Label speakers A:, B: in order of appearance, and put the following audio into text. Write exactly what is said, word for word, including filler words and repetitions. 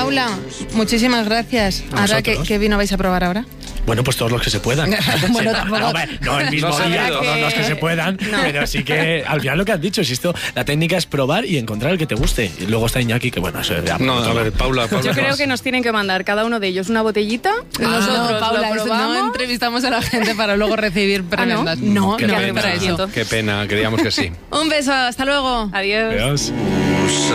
A: Paula, muchísimas gracias. Ahora, ¿qué, ¿qué vino vais a probar ahora?
B: Bueno, pues todos los que se puedan.
A: Bueno,
B: Sí,
A: tampoco-
B: no, no el mismo
C: No
B: día,
C: seguidos.
B: todos los que se puedan, pero sí que al final lo que has dicho, si esto, la técnica es probar y encontrar el que te guste. Y luego está Iñaki, que bueno, eso ya
C: No, a ver, Paula, Paula.
D: Yo
C: ¿qué
D: creo
C: más?
D: que nos tienen que mandar cada uno de ellos una botellita. Nosotros
A: Ah, no, Paula,
D: lo
A: eso
D: probamos.
A: no entrevistamos a la gente para luego recibir prebendas. no,
C: Qué
A: no,
C: pena,
A: para eso.
C: Qué pena, creíamos que sí.
A: Un beso, hasta luego.
D: Adiós.
B: Adiós.